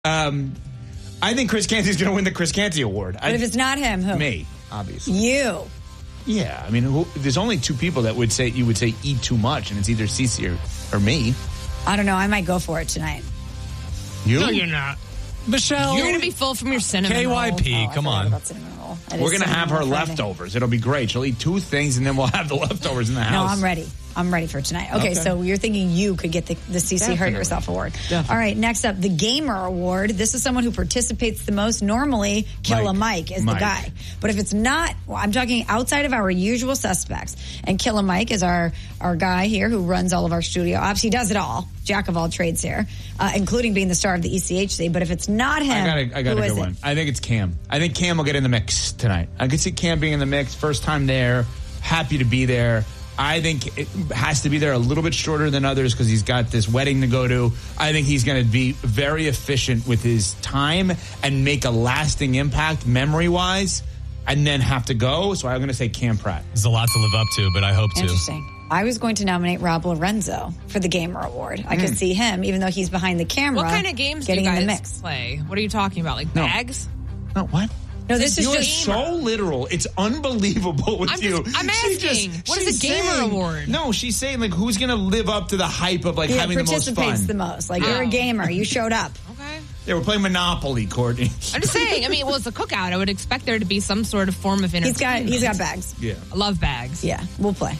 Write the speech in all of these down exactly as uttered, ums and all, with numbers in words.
Um, I think Chris Canty's going to win the Chris Canty Award. But I, if it's not him, who? Me, obviously. You. Yeah, I mean, who, there's only two people that would say you would say eat too much, and it's either Cece or, or me. I don't know. I might go for it tonight. You? No, you're not. Michelle. You're going to be full from your cinnamon K Y P, roll. Oh, come on. About cinnamon roll. That We're is going to have her cinnamon roll Friday. leftovers. It'll be great. She'll eat two things, and then we'll have the leftovers in the house. No, I'm ready. I'm ready for tonight. Okay, Okay. so you're thinking you could get the, the C C Hurt Definitely. Yourself Award. Definitely. All right, next up, the Gamer Award. This is someone who participates the most. Normally, Killa Mike, Mike. is Mike. the guy. But if it's not, well, I'm talking outside of our usual suspects. And Killa Mike is our, our guy here who runs all of our studio ops. He does it all. Jack of all trades here, uh, including being the star of the E C H C. But if it's not him, I got a, I got who a is good it? one. I think it's Cam. I think Cam will get in the mix tonight. I could see Cam being in the mix. First time there. Happy to be there. I think it has to be there a little bit shorter than others because he's got this wedding to go to. I think he's going to be very efficient with his time and make a lasting impact memory-wise and then have to go. So I'm going to say Cam Pratt. There's a lot to live up to, but I hope to. Interesting. I was going to nominate Rob Lorenzo for the Gamer Award. I Hmm. could see him, even though he's behind the camera. What kind of games do getting you in the guys mix? play? What are you talking about? Like No. bags? No, what? No, this is You're just so literal. It's unbelievable with I'm just- you. I'm She asking, what is she's a Gamer saying- Award? No, she's saying like who's going to live up to the hype of like yeah, having the most participates fun. the most. Like you're a Oh. gamer, you showed up. Okay. Yeah, we're playing Monopoly, Courtney. I'm just saying, I mean, well, it's a cookout. I would expect there to be some sort of form of He's got entertainment. he's got bags. Yeah. I love bags. Yeah, we'll play.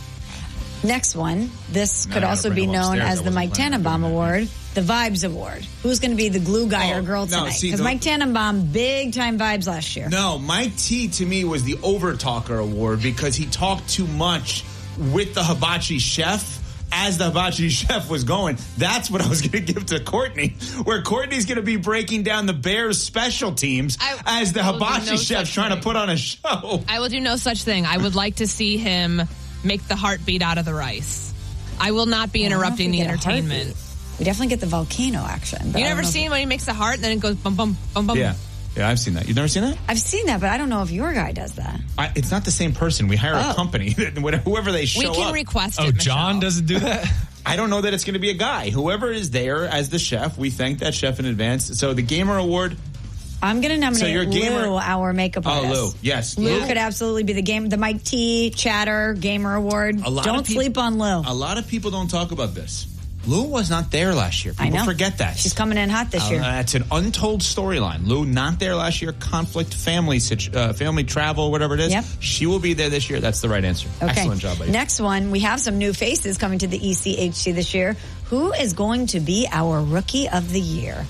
Next one. This No, could I gotta also bring be him known upstairs. as I the wasn't Mike planning on Tannenbaum doing that. Award, the Vibes Award. Who's going to be the glue guy Oh, or girl no, tonight? see, Because the- Mike Tannenbaum, big time vibes last year. No, Mike T to me was the over-talker award because he talked too much with the hibachi chef as the hibachi chef was going. That's what I was going to give to Courtney, where Courtney's going to be breaking down the Bears special teams I- as the I will do hibachi no chef such trying to thing. put on a show. I will do no such thing. I would like to see him make the heartbeat out of the rice. I will not be I don't know if interrupting we the get a entertainment. heartbeat. We definitely get the volcano action. but You I don't never know if- seen when he makes the heart and then it goes bum bum bum bum. Yeah. Yeah, I've seen that. You've never seen that? I've seen that, but I don't know if your guy does that. I, it's not the same person. We hire Oh. a company. Whoever they show We can up. request it. Oh, John Michelle. doesn't do that? I don't know that it's going to be a guy. Whoever is there as the chef, we thank that chef in advance. So the Gamer Award. I'm going to nominate So you're a gamer- Lou, our makeup Oh, artist. Lou. Yes. Lou Lou. could absolutely be the game, the Mike T. Chatter Gamer Award. A lot Don't of peop- sleep on Lou. A lot of people don't talk about this. Lou was not there last year. People I know. forget that. She's coming in hot this Uh, year. That's an untold storyline. Lou not there last year. Conflict, family, situ- uh, family travel, whatever it is. Yep. She will be there this year. That's the right answer. Okay. Excellent job, buddy. Next one, we have some new faces coming to the E C H C this year. Who is going to be our Rookie of the Year?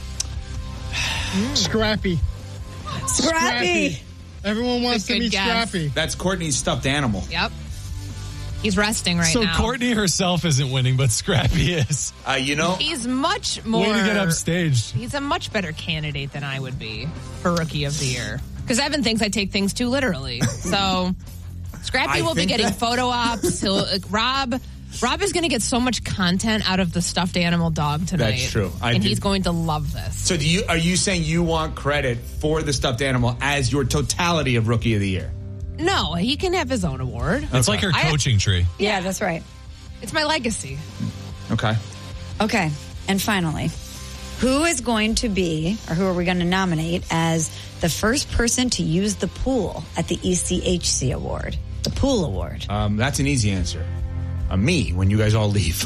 Scrappy. Scrappy. Everyone wants Good to meet guess. Scrappy. That's Courtney's stuffed animal. Yep. He's resting right so now. Courtney herself isn't winning, but Scrappy is. Uh, you know, He's much more. Way to get upstaged. He's a much better candidate than I would be for Rookie of the Year. Because Evan thinks I take things too literally. So Scrappy I will be think getting that- photo ops. He'll, uh, Rob. Rob is going to get so much content out of the stuffed animal dog tonight. That's true. I and do- he's going to love this. so do you? Are you saying you want credit for the stuffed animal as your totality of Rookie of the Year? No, he can have his own award. It's like her I- coaching tree. Yeah, that's right. It's my legacy. Okay. Okay. And finally, who is going to be, or who are we going to nominate as the first person to use the pool at the E C H C Award? The Pool Award. Um, that's an easy answer. Uh, me, when you guys all leave.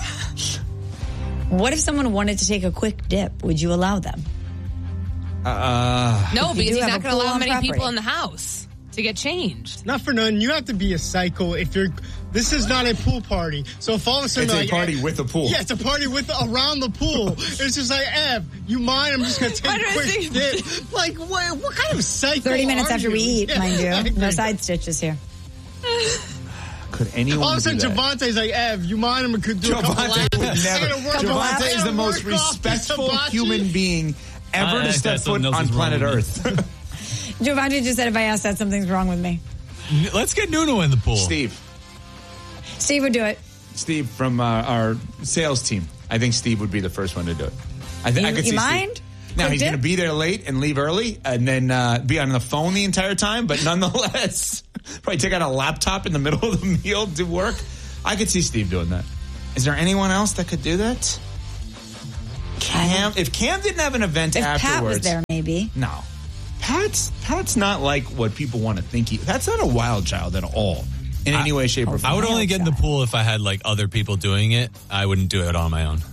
What if someone wanted to take a quick dip? Would you allow them? Uh, No, You because do he's have not a going to pool allow on many property. people in the house to get changed. Not for none. You have to be a psycho if you're. This is not a pool party. So if all of a sudden It's a like, party eh, with a pool. Yeah, it's a party with around the pool. It's just like, Ev, you mind? I'm just gonna take Why a do I quick think- dip. Like, what? What kind of psycho? thirty minutes are after we you? eat, Yeah, mind I you. agree. No side stitches here. could anyone All of a sudden, do that? Javante's like, Ev, you mind? I'm gonna do a couple Javante laps. would I never. gotta work- Javante I is gotta the most work off this respectful hibachi. human being ever I- to I- step something foot else on is wrong planet with me. Earth. Giovanni just said if I asked that, something's wrong with me. Let's get Nuno in the pool. Steve. Steve would do it. Steve from uh, our sales team. I think Steve would be the first one to do it. I, th- You- I could you see mind? Steve. Now, Quick he's going to dip? be there late and leave early and then uh, be on the phone the entire time, but nonetheless, probably take out a laptop in the middle of the meal to work. I could see Steve doing that. Is there anyone else that could do that? I Cam, if Cam didn't have an event If afterwards, Pat was there, maybe. No, Pat's Pat's not like what people want to think he. That's not a wild child at all, in any way, shape, or form. I would only get in the pool if I had like other people doing it. I wouldn't do it on my own.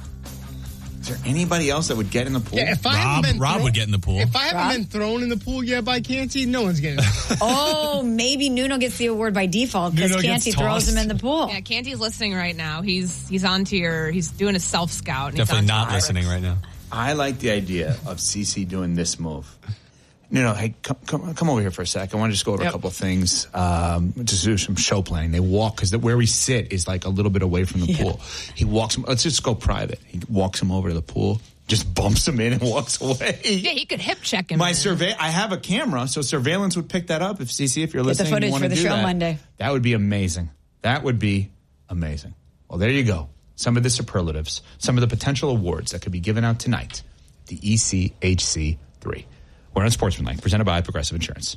Is there anybody else that would get in the pool? Yeah, if I Rob, haven't been Rob thrown- would get in the pool. If I haven't Rob? been thrown in the pool yet by Canty, no one's getting in. Oh, maybe Nuno gets the award by default because Nuno gets Canty throws tossed. him in the pool. Yeah, Canty's listening right now. He's he's on to your. He's doing a self scout. and he's Definitely on to not your- listening right now. I like the idea of Cece doing this move. No, no, hey, come, come, come over here for a sec. I want to just go over Yep. a couple of things. Um, just do some show planning. They walk because where we sit is like a little bit away from the Yeah. pool. He walks him. Let's just go private. He walks him over to the pool, just bumps him in and walks away. Yeah, he could hip check him. My in. survey. I have a camera, so surveillance would pick that up. If Cece, if you're Get the listening, you footage want for to the do show that, Monday. That would be amazing. That would be amazing. Well, there you go. Some of the superlatives, some of the potential awards that could be given out tonight. The E C H C three. We're on Sportsmanlike, presented by Progressive Insurance.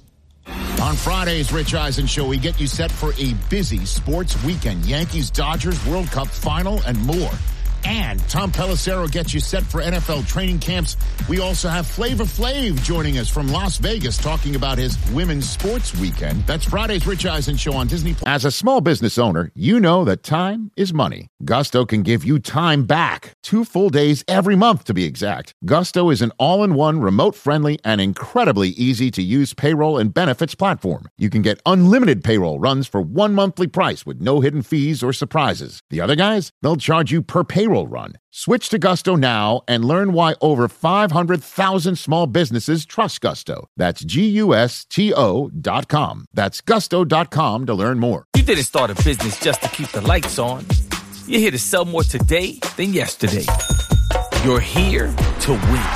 On Friday's Rich Eisen Show, we get you set for a busy sports weekend. Yankees, Dodgers, World Cup final, and more. And Tom Pelissero gets you set for N F L training camps. We also have Flavor Flav joining us from Las Vegas talking about his women's sports weekend. That's Friday's Rich Eisen Show on Disney Plus. As a small business owner, you know that time is money. Gusto can give you time back. Two full days every month, to be exact. Gusto is an all-in-one, remote-friendly, and incredibly easy-to-use payroll and benefits platform. You can get unlimited payroll runs for one monthly price with no hidden fees or surprises. The other guys, they'll charge you per payroll run. Switch to Gusto now and learn why over five hundred thousand small businesses trust Gusto. That's G U S T O dot com. That's gusto dot com to learn more. You didn't start a business just to keep the lights on. You're here to sell more today than yesterday. You're here to win.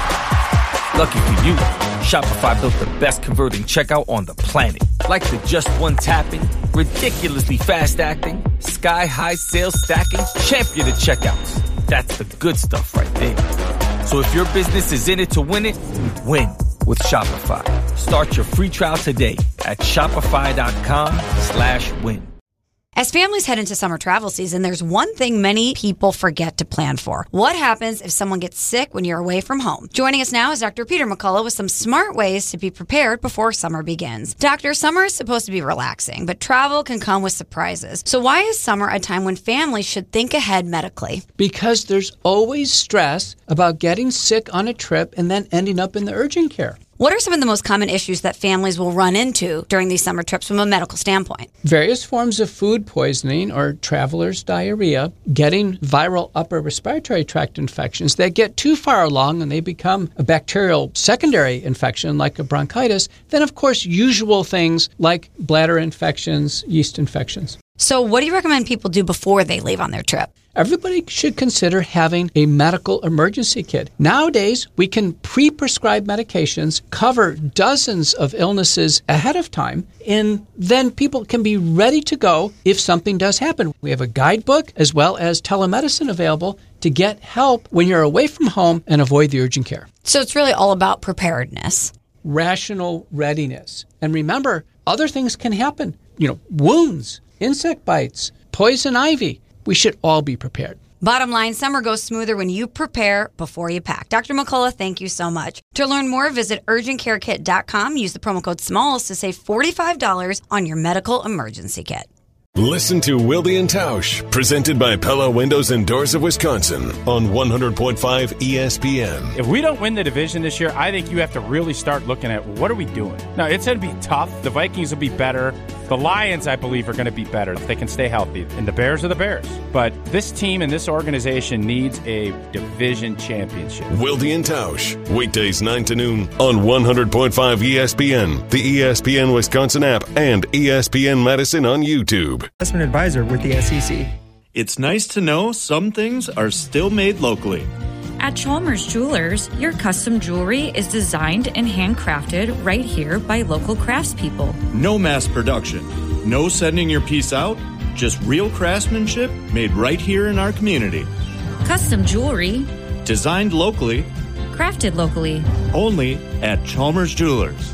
Lucky for you, Shopify built the best converting checkout on the planet. Like the just one tapping, ridiculously fast acting, sky-high sales stacking, champion of checkouts. That's the good stuff right there. So if your business is in it to win it, win with Shopify. Start your free trial today at shopify.com slash win. As families head into summer travel season, there's one thing many people forget to plan for. What happens if someone gets sick when you're away from home? Joining us now is Doctor Peter McCullough with some smart ways to be prepared before summer begins. Doctor, summer is supposed to be relaxing, but travel can come with surprises. So why is summer a time when families should think ahead medically? Because there's always stress about getting sick on a trip and then ending up in the urgent care. What are some of the most common issues that families will run into during these summer trips from a medical standpoint? Various forms of food poisoning or traveler's diarrhea, getting viral upper respiratory tract infections that get too far along and they become a bacterial secondary infection like a bronchitis. Then, of course, usual things like bladder infections, yeast infections. So what do you recommend people do before they leave on their trip? Everybody should consider having a medical emergency kit. Nowadays, we can pre-prescribe medications, cover dozens of illnesses ahead of time, and then people can be ready to go if something does happen. We have a guidebook as well as telemedicine available to get help when you're away from home and avoid the urgent care. So it's really all about preparedness. Rational readiness. And remember, other things can happen. You know, wounds, insect bites, poison ivy. We should all be prepared. Bottom line, summer goes smoother when you prepare before you pack. Doctor McCullough, thank you so much. To learn more, visit urgent care kit dot com. Use the promo code SMALLS to save forty-five dollars on your medical emergency kit. Listen to Wilde and Tausch, presented by Pella Windows and Doors of Wisconsin on one hundred point five E S P N. If we don't win the division this year, I think you have to really start looking at what are we doing. Now, it's going to be tough. The Vikings will be better. The Lions, I believe, are going to be better if they can stay healthy. And the Bears are the Bears. But this team and this organization needs a division championship. Wilde and Tausch, weekdays nine to noon on one hundred point five E S P N, the E S P N Wisconsin app, and E S P N Madison on YouTube. Investment advisor with the S E C. It's nice to know some things are still made locally. At Chalmers Jewelers, your custom jewelry is designed and handcrafted right here by local craftspeople. No mass production, no sending your piece out, just real craftsmanship made right here in our community. Custom jewelry, designed locally, crafted locally, only at Chalmers Jewelers.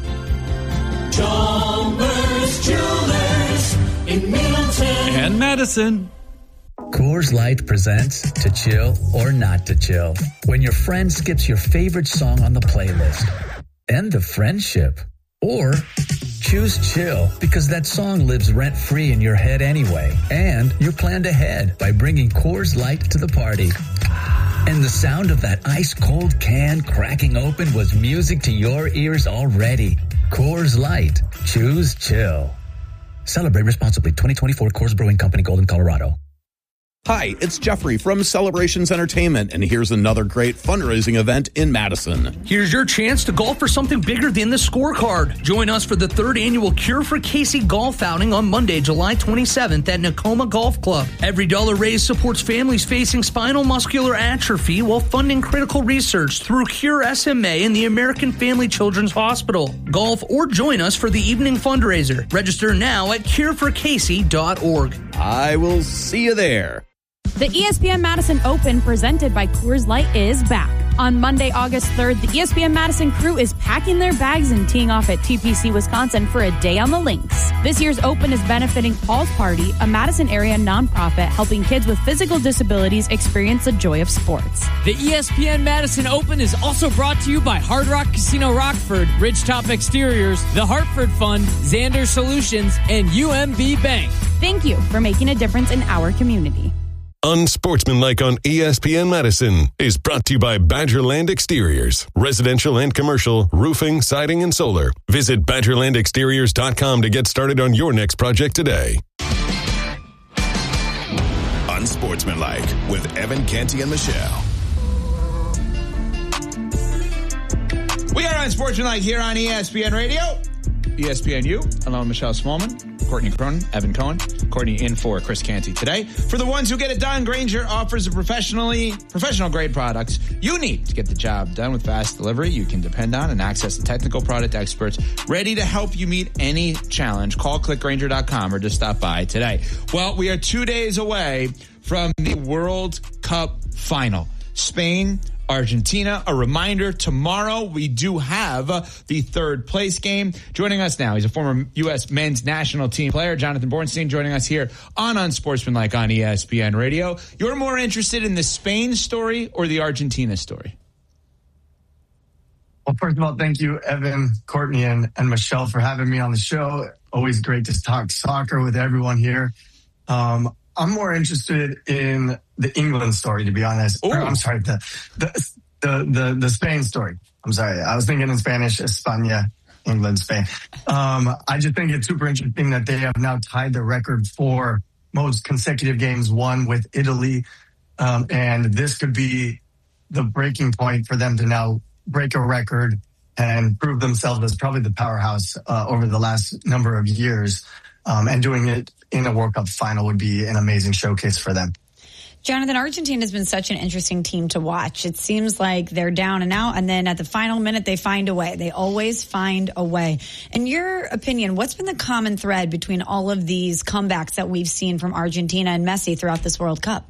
Chalmers Jewelers in Middleton and Madison. Coors Light presents To Chill or Not to Chill. When your friend skips your favorite song on the playlist. End the friendship. Or choose chill because that song lives rent-free in your head anyway. And you're planned ahead by bringing Coors Light to the party. And the sound of that ice-cold can cracking open was music to your ears already. Coors Light. Choose chill. Celebrate responsibly. twenty twenty-four Coors Brewing Company, Golden, Colorado. Hi, it's Jeffrey from Celebrations Entertainment, and here's another great fundraising event in Madison. Here's your chance to golf for something bigger than the scorecard. Join us for the third annual Cure for Casey golf outing on Monday, July twenty-seventh at Nakoma Golf Club. Every dollar raised supports families facing spinal muscular atrophy while funding critical research through Cure S M A and the American Family Children's Hospital. Golf or join us for the evening fundraiser. Register now at cure for casey dot org. I will see you there. The E S P N Madison Open presented by Coors Light is back. On Monday, August third, the E S P N Madison crew is packing their bags and teeing off at T P C, Wisconsin for a day on the links. This year's Open is benefiting Paul's Party, a Madison area nonprofit helping kids with physical disabilities experience the joy of sports. The E S P N Madison Open is also brought to you by Hard Rock Casino Rockford, Ridgetop Exteriors, The Hartford Fund, Xander Solutions, and U M B Bank. Thank you for making a difference in our community. Unsportsmanlike on E S P N Madison is brought to you by Badgerland Exteriors. Residential and commercial, roofing, siding, and solar. Visit badgerland exteriors dot com to get started on your next project today. Unsportsmanlike with Evan Canty and Michelle. We are Unsportsmanlike here on E S P N Radio. E S P N U, along Michelle Smallman, Courtney Cronin, Evan Cohen. Courtney in for Chris Canty today. For the ones who get it done, Grainger offers a professionally professional grade products you need to get the job done with fast delivery. You can depend on and access the technical product experts ready to help you meet any challenge. Call click grainger dot com or just stop by today. Well, we are two days away from the World Cup final. Spain, Argentina. A reminder, tomorrow we do have the third place game. Joining us now, he's a former U S men's national team player, Jonathan Bornstein, joining us here on Unsportsmanlike on E S P N Radio. You're more interested in the Spain story or the Argentina story? Well, first of all, thank you, Evan, Courtney, and, and Michelle for having me on the show. Always great to talk soccer with everyone here. Um, I'm more interested in the England story, to be honest. Or, I'm sorry, the, the the the the Spain story. I'm sorry, I was thinking in Spanish, España, England, Spain. Um, I just think it's super interesting that they have now tied the record for most consecutive games won with Italy, um, and this could be the breaking point for them to now break a record and prove themselves as probably the powerhouse uh, over the last number of years. Um, and doing it in a World Cup final would be an amazing showcase for them. Jonathan, Argentina has been such an interesting team to watch. It seems like they're down and out, and then at the final minute, they find a way. They always find a way. In your opinion, what's been the common thread between all of these comebacks that we've seen from Argentina and Messi throughout this World Cup?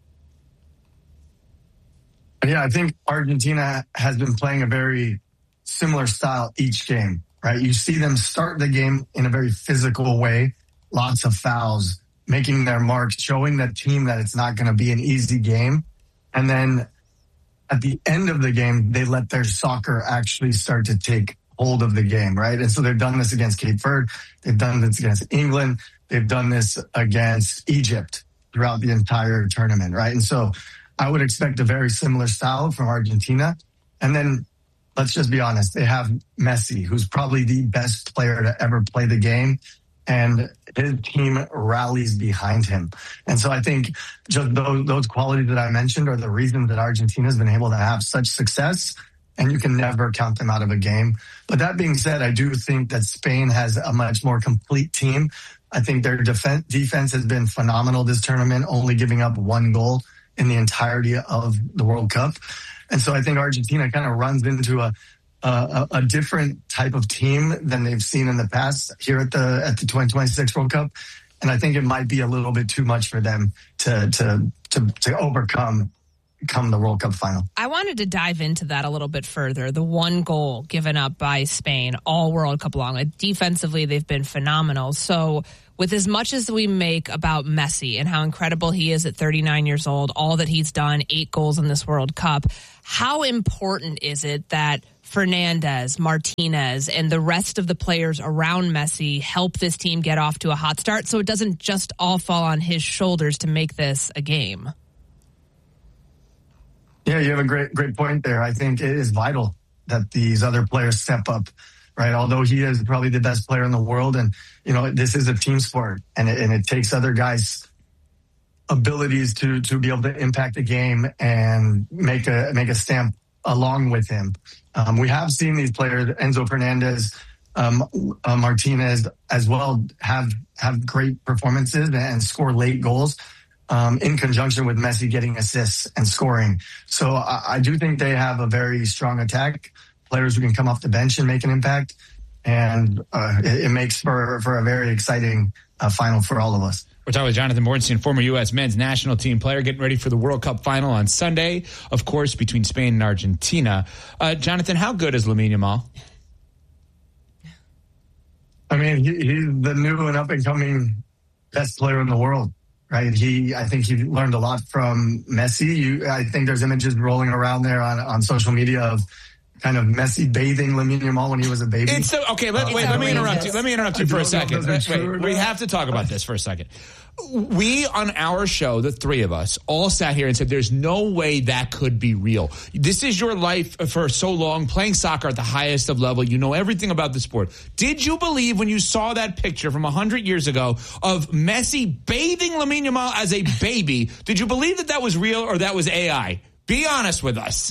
Yeah, I think Argentina has been playing a very similar style each game, right? You see them start the game in a very physical way, lots of fouls, making their marks, showing that team that it's not going to be an easy game. And then at the end of the game, they let their soccer actually start to take hold of the game, right? And so they've done this against Cape Verde. They've done this against England. They've done this against Egypt throughout the entire tournament, right? And so I would expect a very similar style from Argentina. And then let's just be honest, they have Messi, who's probably the best player to ever play the game, and his team rallies behind him. And so I think just those, those qualities that I mentioned are the reason that Argentina has been able to have such success, and you can never count them out of a game. But that being said, I do think that Spain has a much more complete team. I think their defense, defense has been phenomenal this tournament, only giving up one goal in the entirety of the World Cup. And so I think Argentina kind of runs into a, a a different type of team than they've seen in the past here at the at the twenty twenty-six World Cup. And I think it might be a little bit too much for them to to to, to overcome come the World Cup final. I wanted to dive into that a little bit further. The one goal given up by Spain all World Cup long. Like, defensively, they've been phenomenal. So with as much as we make about Messi and how incredible he is at thirty-nine years old, all that he's done, eight goals in this World Cup, how important is it that Fernandez, Martinez, and the rest of the players around Messi help this team get off to a hot start so it doesn't just all fall on his shoulders to make this a game? Yeah, you have a great, great point there. I think it is vital that these other players step up, right? Although he is probably the best player in the world, and you know this is a team sport, and it, and it takes other guys' abilities to to be able to impact the game and make a make a stamp along with him. Um, we have seen these players, Enzo Fernandez, um, uh, Martinez as well, have have great performances and score late goals. Um, in conjunction with Messi getting assists and scoring. So I, I do think they have a very strong attack, players who can come off the bench and make an impact. And uh, it, it makes for, for a very exciting uh, final for all of us. We're talking with Jonathan Bornstein, former U S men's national team player, getting ready for the World Cup final on Sunday, of course, between Spain and Argentina. Uh, Jonathan, how good is Lamine Yamal? I mean, he, he's the new and up-and-coming best player in the world. Right, he. I think he learned a lot from Messi. You, I think there's images rolling around there on, on social media of kind of Messi bathing Lamine Yamal when he was a baby. It's so, okay. Let, wait, let me interrupt you. Let me interrupt you for a second. Wait, we have to talk about this for a second. We, on our show, the three of us, all sat here and said, there's no way that could be real. This is your life for so long, playing soccer at the highest of level. You know everything about the sport. Did you believe when you saw that picture from one hundred years ago of Messi bathing Lamine Yamal as a baby, did you believe that that was real or that was A I? Be honest with us.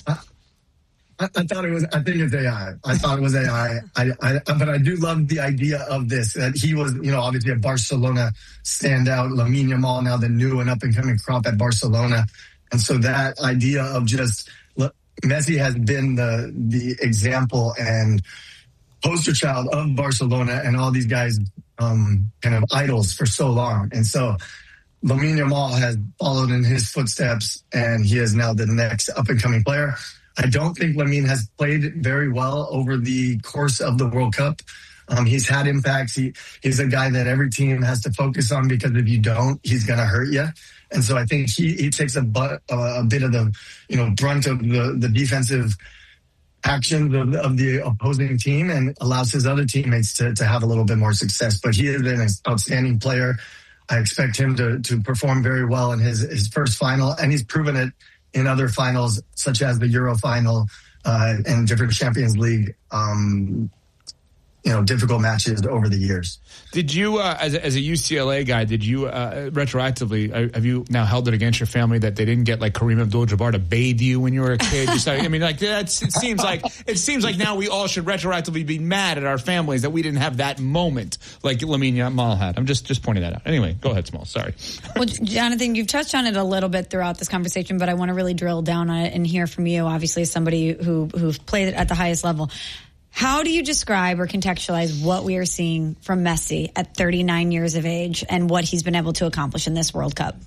I, I thought it was, I think it's A I. I thought it was A I. I, I, but I do love the idea of this, that he was, you know, obviously a Barcelona standout, Lamine Yamal, now the new and up and coming crop at Barcelona. And so that idea of just, look, Messi has been the, the example and poster child of Barcelona and all these guys, um, kind of idols for so long. And so Lamine Yamal has followed in his footsteps, and he is now the next up and coming player. I don't think Lamine has played very well over the course of the World Cup. Um, he's had impacts. He, he's a guy that every team has to focus on, because if you don't, he's going to hurt you. And so I think he, he takes a, but, uh, a bit of the, you know, brunt of the, the defensive actions of, of the opposing team, and allows his other teammates to, to have a little bit more success. But he is an outstanding player. I expect him to, to perform very well in his, his first final, and he's proven it in other finals, such as the Euro final uh, and different Champions League, um, you know, difficult matches over the years. Did you, uh, as, a, as a U C L A guy, did you uh, retroactively, uh, have you now held it against your family that they didn't get like Kareem Abdul-Jabbar to bathe you when you were a kid? Just, I mean, like that's, it seems like it seems like now we all should retroactively be mad at our families that we didn't have that moment like Lamine Yamal had. I'm just just pointing that out. Anyway, go ahead, Small. Sorry. Well, Jonathan, you've touched on it a little bit throughout this conversation, but I want to really drill down on it and hear from you. Obviously, as somebody who who's played it at the highest level. How do you describe or contextualize what we are seeing from Messi at thirty-nine years of age and what he's been able to accomplish in this World Cup?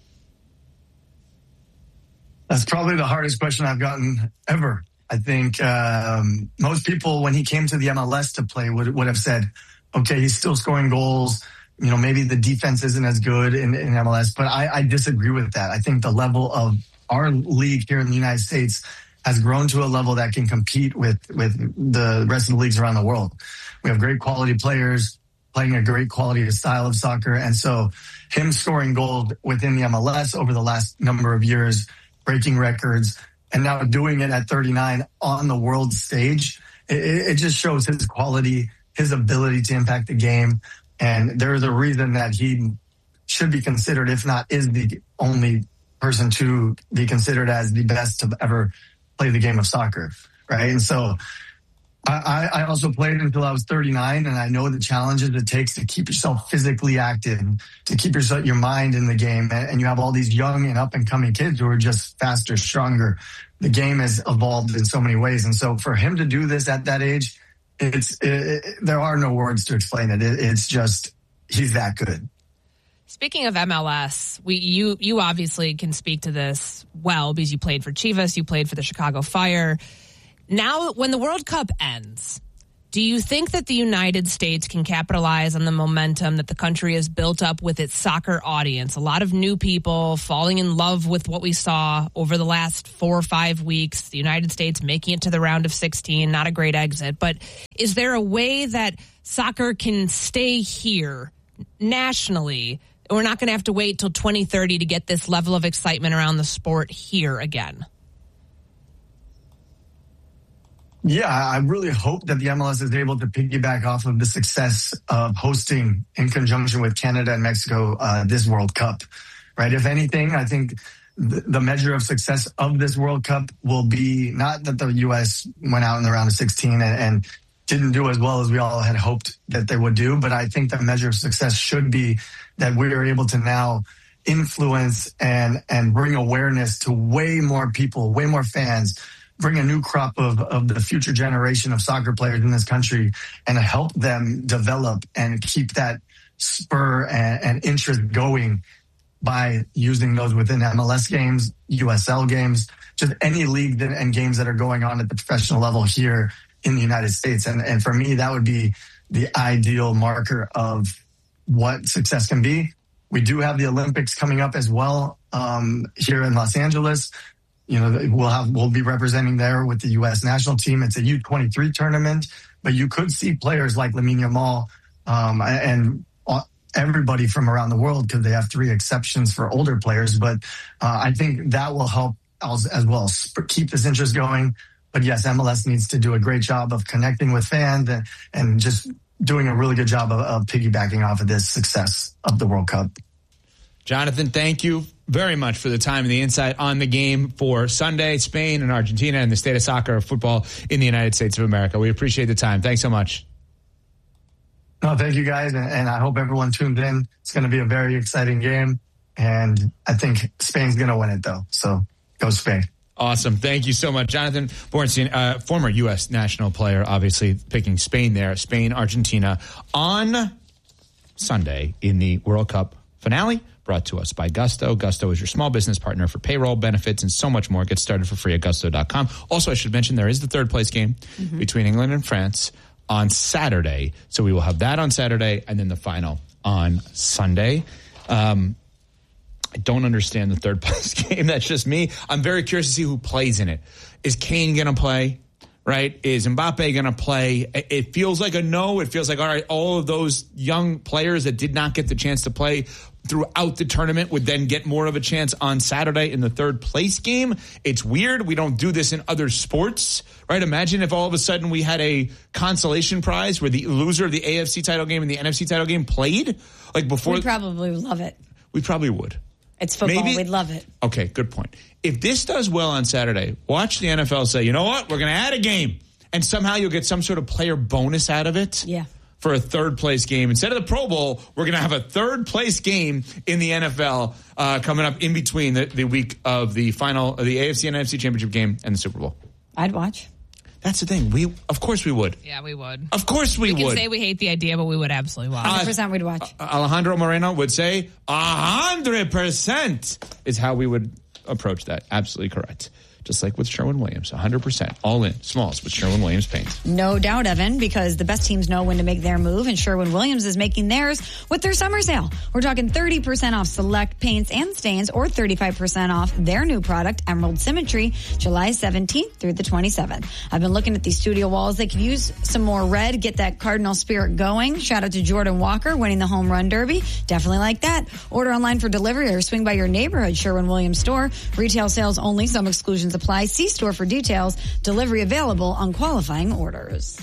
That's probably the hardest question I've gotten ever. I think um, most people, when he came to the M L S to play, would, would have said, okay, he's still scoring goals. You know, maybe the defense isn't as good in, in M L S, but I, I disagree with that. I think the level of our league here in the United States has grown to a level that can compete with, with the rest of the leagues around the world. We have great quality players playing a great quality style of soccer. And so him scoring gold within the M L S over the last number of years, breaking records, and now doing it at thirty-nine on the world stage, it, it just shows his quality, his ability to impact the game. And there's a reason that he should be considered, if not is the only person to be considered as the best to ever play the game of soccer, right? And so I, I also played until I was thirty-nine, and I know the challenges it takes to keep yourself physically active, to keep yourself, your mind in the game. And you have all these young and up-and-coming kids who are just faster, stronger. The game has evolved in so many ways. And so for him to do this at that age, it's it, it, there are no words to explain it. it. It's just, he's that good. Speaking of M L S, we you you obviously can speak to this well because you played for Chivas, you played for the Chicago Fire. Now, when the World Cup ends, do you think that the United States can capitalize on the momentum that the country has built up with its soccer audience? A lot of new people falling in love with what we saw over the last four or five weeks. The United States making it to the round of sixteen, not a great exit. But is there a way that soccer can stay here nationally? We're not going to have to wait till twenty thirty to get this level of excitement around the sport here again. Yeah, I really hope that the M L S is able to piggyback off of the success of hosting in conjunction with Canada and Mexico uh, this World Cup, right? If anything, I think th- the measure of success of this World Cup will be not that the U S went out in the round of sixteen and, and didn't do as well as we all had hoped that they would do, but I think the measure of success should be that we are able to now influence and and bring awareness to way more people, way more fans, bring a new crop of, of the future generation of soccer players in this country and help them develop and keep that spur and, and interest going by using those within M L S games, U S L games, just any league that, and games that are going on at the professional level here in the United States. And, and for me, that would be the ideal marker of what success can be. We do have the Olympics coming up as well um, here in Los Angeles. You know, we'll have we'll be representing there with the U S national team. It's a U twenty-three tournament, but you could see players like Lamine Yamal um, and everybody from around the world because they have three exceptions for older players. But uh, I think that will help as, as well keep this interest going. But yes, M L S needs to do a great job of connecting with fans and, and just doing a really good job of, of piggybacking off of this success of the World Cup. Jonathan, thank you very much for the time and the insight on the game for Sunday, Spain and Argentina, and the state of soccer or football in the United States of America. We appreciate the time. Thanks so much. No, thank you guys, and, and I hope everyone tuned in. It's going to be a very exciting game, and I think Spain's going to win it, though. So go Spain. Awesome. Thank you so much. Jonathan Bornstein, uh, former U S national player, obviously picking Spain there. Spain, Argentina on Sunday in the World Cup finale, brought to us by Gusto. Gusto is your small business partner for payroll, benefits, and so much more. Get started for free at gusto dot com. Also, I should mention there is the third place game mm-hmm. between England and France on Saturday. So we will have that on Saturday and then the final on Sunday. Um, I don't understand the third place game. That's just me. I'm very curious to see who plays in it. Is Kane going to play? Right? Is Mbappe going to play? It feels like a no. It feels like, all right, all of those young players that did not get the chance to play throughout the tournament would then get more of a chance on Saturday in the third place game. It's weird. We don't do this in other sports, right? Imagine if all of a sudden we had a consolation prize where the loser of the A F C title game and the N F C title game played. Like before. We probably would love it. We probably would. It's football. Maybe, We'd love it. Okay, good point. If this does well on Saturday, watch the N F L say, you know what? We're going to add a game. And somehow you'll get some sort of player bonus out of it. Yeah. For a third place game. Instead of the Pro Bowl, we're going to have a third place game in the N F L uh, coming up in between the, the week of the final, of the A F C and N F C championship game and the Super Bowl. I'd watch. That's the thing. We, of course we would. Yeah, we would. Of course we, we would. can say we hate the idea, but we would absolutely watch. one hundred percent we'd watch. Uh, Alejandro Moreno would say one hundred percent is how we would approach that. Absolutely correct. Just like with Sherwin-Williams, one hundred percent. All in. Smalls with Sherwin-Williams paint. No doubt, Evan, because the best teams know when to make their move, and Sherwin-Williams is making theirs with their summer sale. We're talking thirty percent off select paints and stains, or thirty-five percent off their new product, Emerald Symmetry, July seventeenth through the twenty-seventh. I've been looking at these studio walls. They could use some more red, get that Cardinal spirit going. Shout out to Jordan Walker winning the home run derby. Definitely like that. Order online for delivery or swing by your neighborhood Sherwin-Williams store. Retail sales only. Some exclusions apply. See store for details. Delivery available on qualifying orders.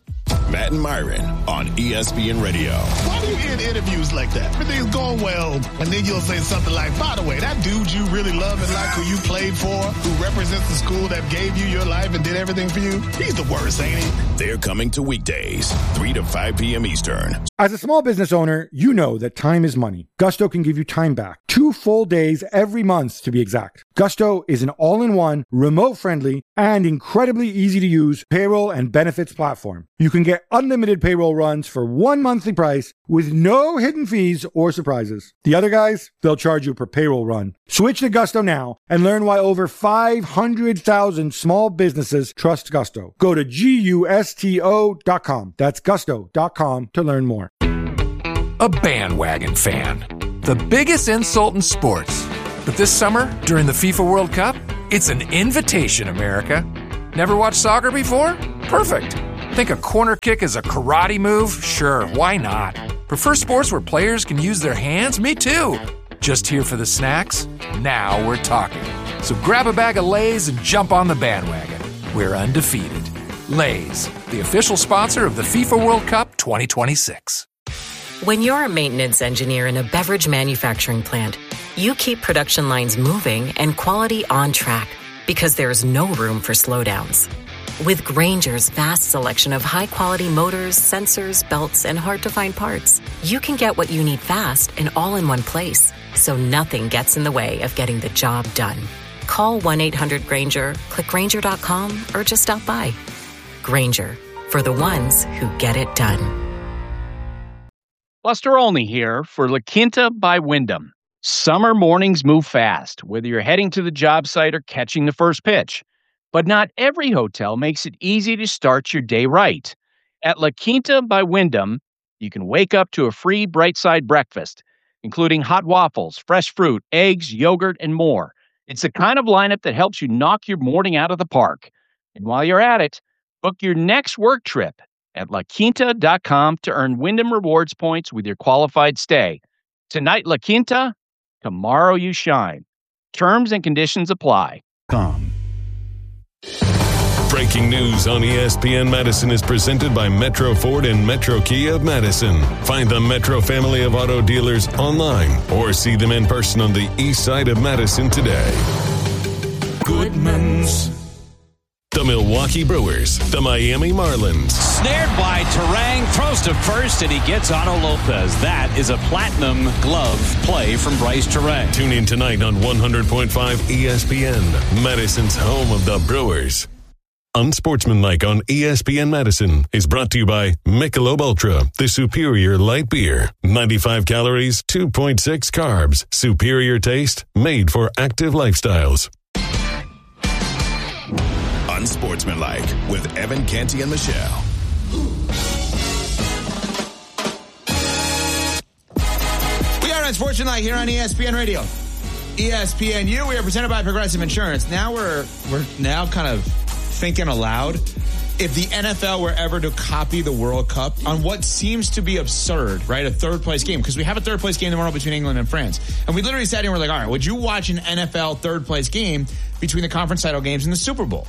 Matt and Myron on E S P N Radio. Why do you end interviews like that? Everything's going well, and then you'll say something like, by the way, that dude you really love and like, who you played for, who represents the school that gave you your life and did everything for you, he's the worst, ain't he? They're coming to weekdays, three to five p.m. Eastern. As a small business owner, you know that time is money. Gusto can give you time back. Two full days every month, to be exact. Gusto is an all-in-one, remote-friendly, and incredibly easy-to-use payroll and benefits platform. You can get get unlimited payroll runs for one monthly price with no hidden fees or surprises. The other guys, they'll charge you per payroll run. Switch to Gusto now and learn why over five hundred thousand small businesses trust Gusto. Go to gusto dot com. That's gusto dot com to learn more. A bandwagon fan. The biggest insult in sports. But this summer, during the FIFA World Cup, it's an invitation, America. Never watched soccer before? Perfect. Think a corner kick is a karate move? Sure, why not? Prefer sports where players can use their hands? Me too. Just here for the snacks? Now we're talking. So grab a bag of Lay's and jump on the bandwagon. We're undefeated. Lay's, the official sponsor of the FIFA World Cup twenty twenty-six. When you're a maintenance engineer in a beverage manufacturing plant, you keep production lines moving and quality on track because there's no room for slowdowns. With Grainger's vast selection of high-quality motors, sensors, belts, and hard-to-find parts, you can get what you need fast and all in one place, so nothing gets in the way of getting the job done. Call one eight hundred Grainger, click Grainger dot com, or just stop by. Grainger, for the ones who get it done. Buster Olney here for La Quinta by Wyndham. Summer mornings move fast, whether you're heading to the job site or catching the first pitch. But not every hotel makes it easy to start your day right. At La Quinta by Wyndham, you can wake up to a free Bright Side breakfast, including hot waffles, fresh fruit, eggs, yogurt, and more. It's the kind of lineup that helps you knock your morning out of the park. And while you're at it, book your next work trip at la quinta dot com to earn Wyndham Rewards points with your qualified stay. Tonight, La Quinta, tomorrow you shine. Terms and conditions apply. Com. Breaking news on E S P N Madison is presented by Metro Ford and Metro Kia of Madison. Find the Metro family of auto dealers online or see them in person on the east side of Madison today. Goodman's. The Milwaukee Brewers, the Miami Marlins. Snared by Terang, throws to first, and he gets Otto Lopez. That is a platinum glove play from Bryce Terang. Tune in tonight on one hundred point five E S P N, Madison's home of the Brewers. Unsportsmanlike on E S P N Madison is brought to you by Michelob Ultra, the superior light beer. ninety-five calories, two point six carbs, superior taste, made for active lifestyles. Unsportsmanlike with Evan Canty and Michelle. We are Unsportsmanlike here on E S P N Radio. E S P N U, we are presented by Progressive Insurance. Now we're we're now kind of thinking aloud. If the N F L were ever to copy the World Cup on what seems to be absurd, right? A third place game, because we have a third place game tomorrow between England and France. And we literally sat here and we're like, all right, would you watch an N F L third place game between the conference title games and the Super Bowl?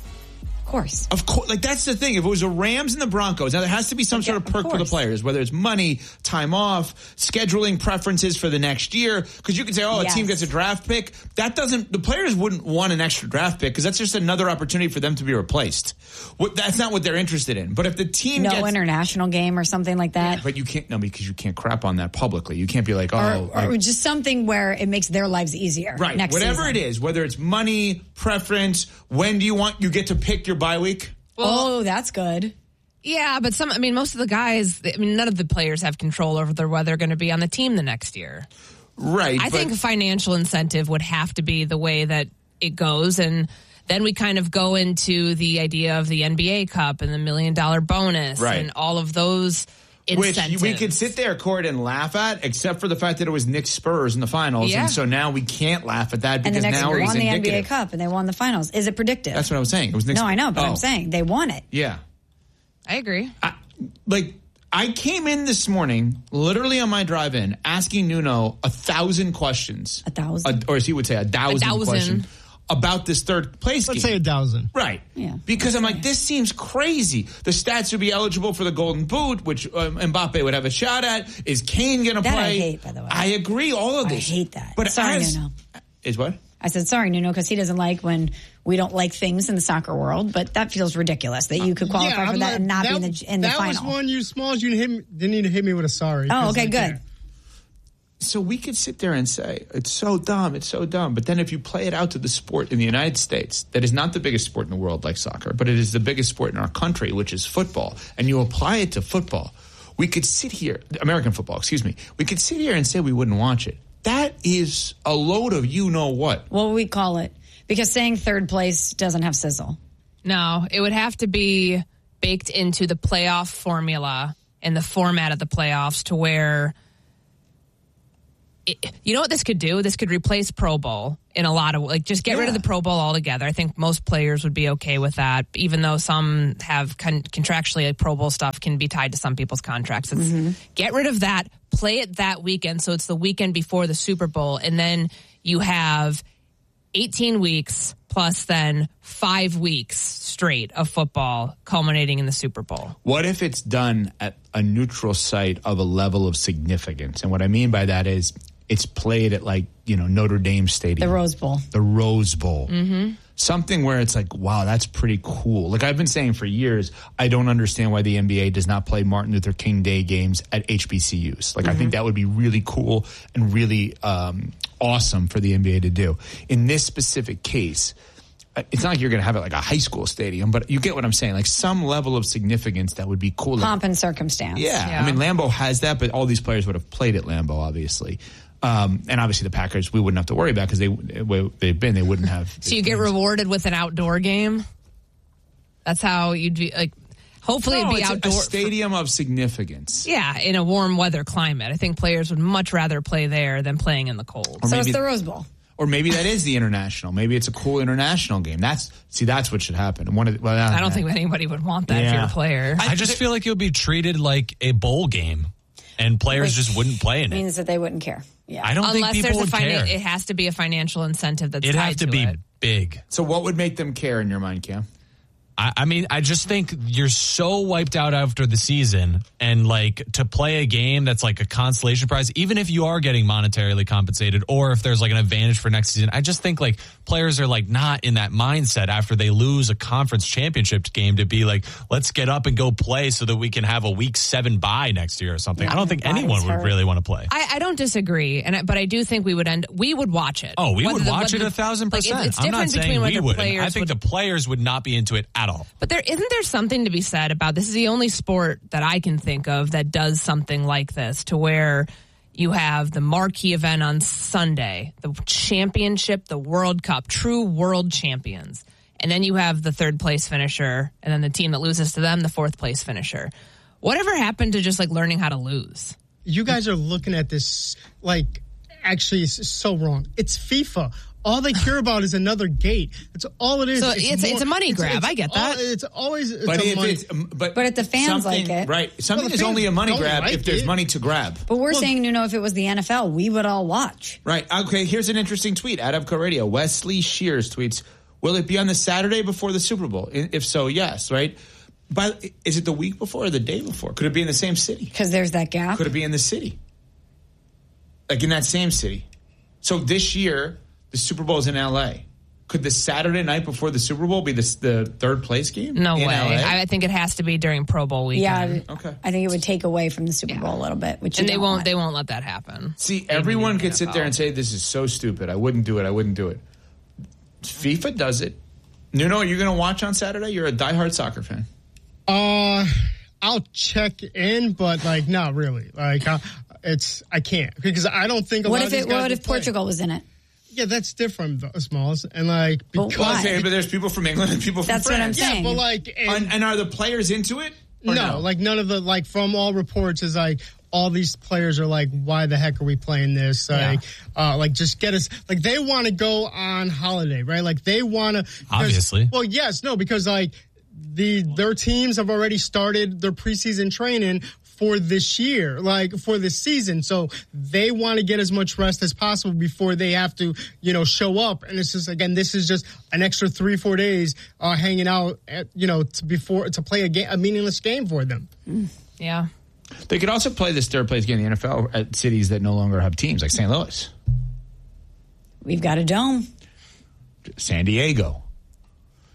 Of course. Of course. Like, that's the thing. If it was the Rams and the Broncos, now there has to be some okay, sort of perk of for the players, whether it's money, time off, scheduling preferences for the next year. Because you can say, oh, yes. a team gets a draft pick. That doesn't, the players wouldn't want an extra draft pick because that's just another opportunity for them to be replaced. What, that's not what they're interested in. But if the team no gets, international game or something like that. Yeah, but you can't, no, because you can't crap on that publicly. You can't be like, oh. Or, or like, just something where it makes their lives easier. Right. Next Whatever season. it is, whether it's money, preference, when do you want, you get to pick your bye week? Well, oh, that's good. Yeah, but some, I mean, most of the guys, I mean, none of the players have control over their, whether they're going to be on the team the next year. Right. I think a financial incentive would have to be the way that it goes. And then we kind of go into the idea of the N B A Cup and the million dollar bonus right. and all of those incentives. Which we could sit there, Court, and laugh at, except for the fact that it was Knicks Spurs in the finals. Yeah. And so now we can't laugh at that because and the next now year it's won the indicative. N B A Cup and they won the finals. Is it predictive? That's what I was saying. It was Knicks. No, I know, but oh. I'm saying they won it. Yeah. I agree. I, like, I came in this morning, literally on my drive in, asking Nuno a thousand questions. A thousand? A, or as he would say, a thousand, a thousand. questions about this third place Let's game. say a thousand. Right. Yeah. Because I'm like, this seems crazy. The stats would be eligible for the Golden Boot, which um, Mbappe would have a shot at. Is Kane going to play? That I hate, by the way. I agree, all of this. I hate that. But Sorry, as, Nuno. Is what? I said, sorry, Nuno, because he doesn't like when we don't like things in the soccer world, but that feels ridiculous that you could qualify yeah, for that not, and not that, be in the, in the that final. That was one you Smalls. You didn't, hit me, didn't need to hit me with a sorry. Oh, okay, good. There. So we could sit there and say, it's so dumb, it's so dumb. But then if you play it out to the sport in the United States, that is not the biggest sport in the world like soccer, but it is the biggest sport in our country, which is football, and you apply it to football, we could sit here, American football, excuse me, we could sit here and say we wouldn't watch it. That is a load of you-know-what. What would we call it? Because saying third place doesn't have sizzle. No, it would have to be baked into the playoff formula and the format of the playoffs to where... It, you know what this could do? This could replace Pro Bowl in a lot of, like, just get yeah. rid of the Pro Bowl altogether. I think most players would be okay with that, even though some have con- contractually, like, Pro Bowl stuff can be tied to some people's contracts. It's, mm-hmm. Get rid of that, play it that weekend, so it's the weekend before the Super Bowl, and then you have eighteen weeks plus then five weeks straight of football culminating in the Super Bowl. What if it's done at a neutral site of a level of significance? And what I mean by that is it's played at, like, you know, Notre Dame Stadium. The Rose Bowl. The Rose Bowl. Mm-hmm. Something where it's like, wow, that's pretty cool. Like I've been saying for years, I don't understand why the N B A does not play Martin Luther King Day games at H B C Us. Like, mm-hmm. I think that would be really cool and really um, awesome for the N B A to do. In this specific case, it's not like you're going to have it like a high school stadium, but you get what I'm saying. Like some level of significance that would be cool. Pomp and circumstance. Yeah. yeah. I mean, Lambeau has that, but all these players would have played at Lambeau, obviously. Um, and obviously the Packers, we wouldn't have to worry about because they, they've been, they wouldn't have. So you get rewarded with an outdoor game? That's how you'd be, like, hopefully no, it'd be it's outdoor. A stadium for, of significance. Yeah, in a warm weather climate. I think players would much rather play there than playing in the cold. Or so maybe, it's the Rose Bowl. Or maybe that is the international. Maybe it's a cool international game. That's see, that's what should happen. One of the, well, I don't think anybody would want that yeah. if you're a player. I just feel like it would be treated like a bowl game, and players Which just wouldn't play in it. Means that they wouldn't care. Yeah, I don't Unless think people there's a would finan- care. It has to be a financial incentive that's It'd tied have to, to be it. big. So what would make them care in your mind, Cam? I, I mean, I just think you're so wiped out after the season, and like to play a game that's like a consolation prize, even if you are getting monetarily compensated, or if there's like an advantage for next season. I just think like players are like not in that mindset after they lose a conference championship game to be like, let's get up and go play so that we can have a week seven bye next year or something. Yeah, I don't think anyone would really want to play. I, I don't disagree, and I, but I do think we would end. We would watch it. Oh, we Whether would the, watch it the, a thousand percent. Like, it's I'm not different saying between we whether wouldn't. players I think would, the players would not be into it at all. But there isn't there something to be said about this is the only sport that I can think of that does something like this, to where you have the marquee event on Sunday, the championship, the World Cup, true world champions. And then you have the third place finisher, and then the team that loses to them, the fourth place finisher. Whatever happened to just like learning how to lose? You guys are looking at this like actually it's so wrong. It's FIFA. All they care about is another gate. That's all it is. So it's, it's, more, it's a money it's, grab. It's I get that. All, it's always it's but a if money. it's, but, but if the fans like it. Right. Something well, is only a money grab like if there's it. money to grab. But we're well, saying, you know, if it was the N F L, we would all watch. Right. Okay, here's an interesting tweet. At Evco Radio, Wesley Shears tweets, will it be on the Saturday before the Super Bowl? If so, yes, right? But is it the week before or the day before? Could it be in the same city? Because there's that gap. Could it be in the city? Like in that same city. So this year, the Super Bowl is in L A. Could the Saturday night before the Super Bowl be the, the third place game? No in way. L A? I think it has to be during Pro Bowl weekend. Yeah. Okay. I think it would take away from the Super Bowl a little bit, which and you they don't won't. want. They won't let that happen. See, everyone could sit there and say this is so stupid. I wouldn't do it. I wouldn't do it. FIFA does it. You know, you're going to watch on Saturday. You're a diehard soccer fan. Uh, I'll check in, but like not really. Like I, it's I can't because I don't think. A What lot if of these it? guys What will if play. Portugal was in it? Yeah, that's different, though, Smalls. And like, because why? Okay, but there's people from England and people from That's what I'm France. saying. Yeah, but like, and, And, and are the players into it? Or no, no, like none of the like from all reports is like all these players are like, why the heck are we playing this? Like, yeah. uh, like just get us. Like they want to go on holiday, right? Like they want to. Obviously. Well, yes, no, because like the their teams have already started their preseason training for this year, like for this season. So they want to get as much rest as possible before they have to, you know, show up. And it's just, again, this is just an extra three, four days uh, hanging out, at, you know, to before to play a game, a meaningless game for them. Yeah. They could also play this third place game in the N F L at cities that no longer have teams, like Saint Louis. We've got a dome. San Diego.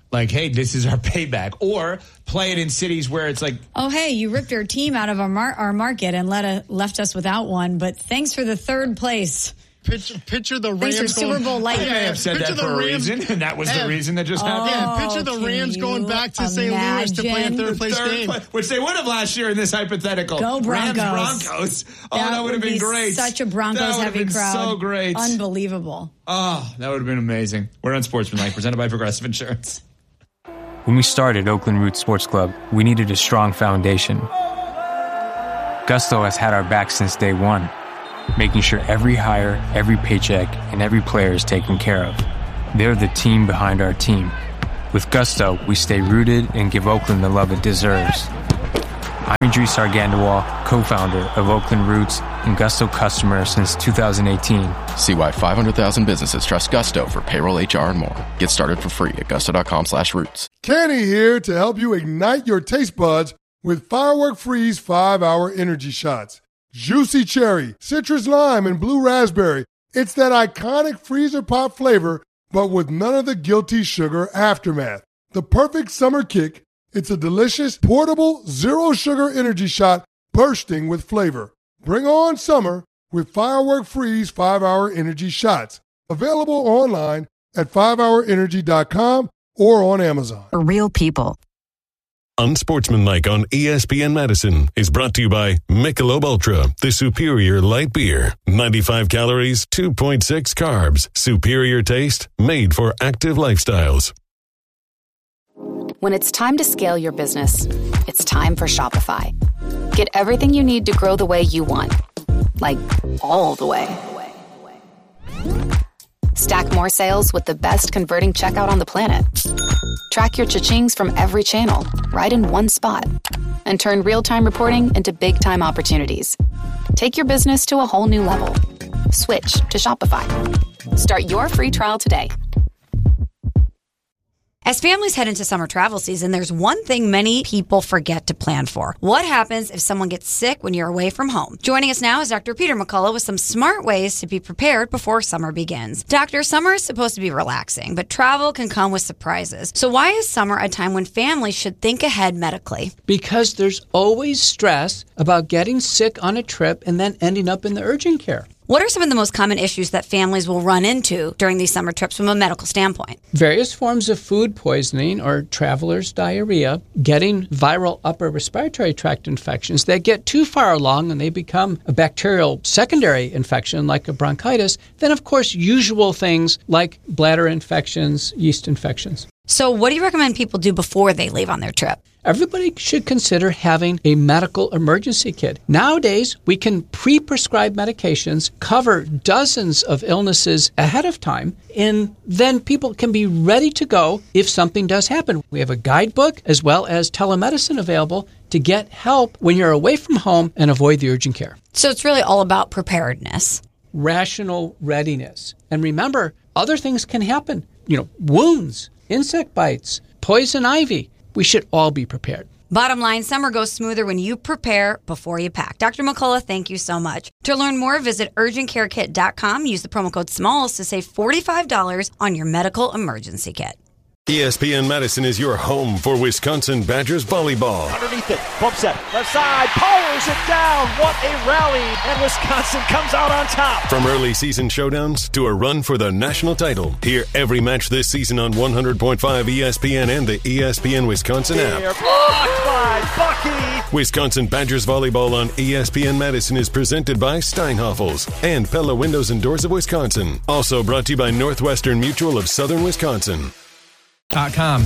like, hey, this is our payback. Or play it in cities where it's like, oh, hey, you ripped our team out of our mar- our market and let a, left us without one, but thanks for the third place. Picture, picture the Thanks Rams for going, Super Bowl light. I may have said that for a Rams, reason, and that was yeah. the reason that just oh, happened. Yeah, picture the Rams going back to Saint Louis to play a third place third game. Play, which they would have last year in this hypothetical. Go Broncos. Rams Broncos. Oh, that, that would have been be great. Such a Broncos that heavy been crowd. So great. Unbelievable. Oh, that would have been amazing. We're on Sportsmanlike, presented by Progressive Insurance. When we started Oakland Roots Sports Club, we needed a strong foundation. Gusto has had our back since day one, making sure every hire, every paycheck, and every player is taken care of. They're the team behind our team. With Gusto, we stay rooted and give Oakland the love it deserves. I'm Idris Argandawal, co-founder of Oakland Roots and Gusto customer since two thousand eighteen. See why five hundred thousand businesses trust Gusto for payroll, H R, and more. Get started for free at gusto.com slash roots. Kenny here to help you ignite your taste buds with Firework Freeze five hour energy shots. Juicy cherry, citrus lime, and blue raspberry. It's that iconic freezer pop flavor, but with none of the guilty sugar aftermath. The perfect summer kick. It's a delicious, portable, zero-sugar energy shot bursting with flavor. Bring on summer with Firework Freeze five hour energy shots. Available online at five hour energy dot com or on Amazon. For real people. Unsportsmanlike on E S P N Madison is brought to you by Michelob Ultra, the superior light beer. ninety-five calories, two point six carbs. Superior taste, made for active lifestyles. When it's time to scale your business, it's time for Shopify. Get everything you need to grow the way you want. Like, all the way. Stack more sales with the best converting checkout on the planet. Track your cha-chings from every channel, right in one spot. And turn real-time reporting into big-time opportunities. Take your business to a whole new level. Switch to Shopify. Start your free trial today. As families head into summer travel season, there's one thing many people forget to plan for. What happens if someone gets sick when you're away from home? Joining us now is Doctor Peter McCullough with some smart ways to be prepared before summer begins. Doctor, summer is supposed to be relaxing, but travel can come with surprises. So why is summer a time when families should think ahead medically? Because there's always stress about getting sick on a trip and then ending up in the urgent care. What are some of the most common issues that families will run into during these summer trips from a medical standpoint? Various forms of food poisoning or traveler's diarrhea, getting viral upper respiratory tract infections that get too far along and they become a bacterial secondary infection like a bronchitis. Then, of course, usual things like bladder infections, yeast infections. So what do you recommend people do before they leave on their trip? Everybody should consider having a medical emergency kit. Nowadays, we can pre-prescribe medications, cover dozens of illnesses ahead of time, and then people can be ready to go if something does happen. We have a guidebook as well as telemedicine available to get help when you're away from home and avoid the urgent care. So it's really all about preparedness. Rational readiness. And remember, other things can happen. You know, wounds, insect bites, poison ivy. We should all be prepared. Bottom line, summer goes smoother when you prepare before you pack. Doctor McCullough, thank you so much. To learn more, visit urgent care kit dot com. Use the promo code SMALLS to save forty-five dollars on your medical emergency kit. E S P N Madison is your home for Wisconsin Badgers volleyball. Underneath it, bump set, left side, powers it down. What a rally, and Wisconsin comes out on top. From early season showdowns to a run for the national title, hear every match this season on one hundred point five E S P N and the E S P N Wisconsin app. They're blocked by Bucky. Wisconsin Badgers volleyball on E S P N Madison is presented by Steinhoffels and Pella Windows and Doors of Wisconsin. Also brought to you by Northwestern Mutual of Southern Wisconsin. Dot com.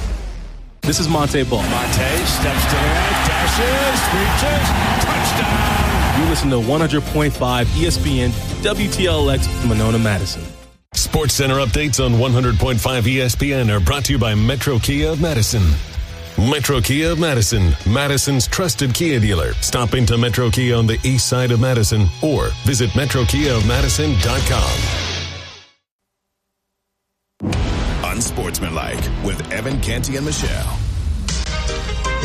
This is Monte Ball. Monte steps to the right, dashes, reaches, touchdown. You listen to one hundred point five E S P N W T L X Monona, Madison. Sports Center updates on one hundred point five E S P N are brought to you by Metro Kia of Madison. Metro Kia of Madison, Madison's trusted Kia dealer. Stop into Metro Kia on the east side of Madison or visit metro kia of madison dot com. Unsportsmanlike with Evan Canty and Michelle.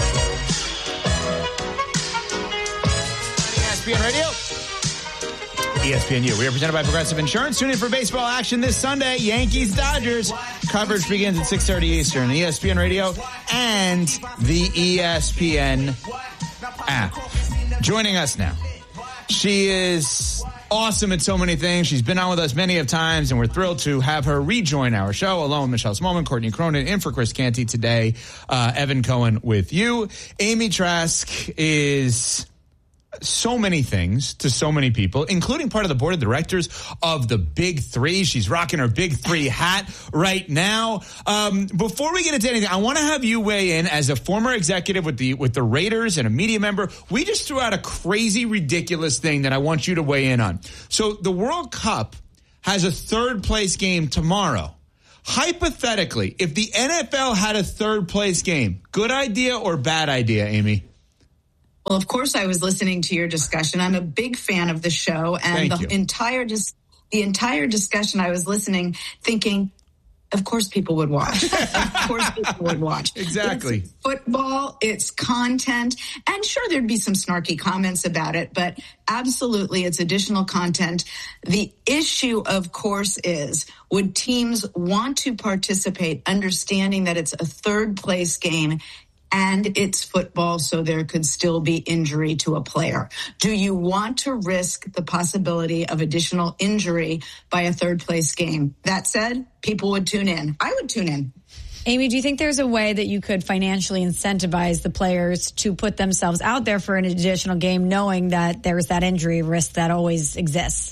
E S P N Radio. E S P N U. We are presented by Progressive Insurance. Tune in for baseball action this Sunday. Yankees, Dodgers. Coverage begins at six thirty Eastern. E S P N Radio and the E S P N app. Joining us now. She is awesome at so many things. She's been on with us many of times, and we're thrilled to have her rejoin our show, along with Michelle Smallman, Courtney Cronin, in for Chris Canty today. Uh, Evan Cohen with you. Amy Trask is so many things to so many people, including part of the board of directors of the Big Three. She's rocking her Big Three hat right now. Um, before we get into anything, I want to have you weigh in as a former executive with the with the Raiders and a media member. We just threw out a crazy, ridiculous thing that I want you to weigh in on. So the World Cup has a third place game tomorrow. Hypothetically, if the N F L had a third place game, good idea or bad idea, Amy? Well, of course, I was listening to your discussion. I'm a big fan of the show, and Thank the you. entire dis- the entire discussion, I was listening, thinking, of course, people would watch. Of course, people would watch. Exactly. It's football, it's content, and sure, there'd be some snarky comments about it, but absolutely, it's additional content. The issue, of course, is would teams want to participate, understanding that it's a third place game? And it's football, so there could still be injury to a player. Do you want to risk the possibility of additional injury by a third place game? That said, people would tune in. I would tune in. Amy, do you think there's a way that you could financially incentivize the players to put themselves out there for an additional game, knowing that there's that injury risk that always exists?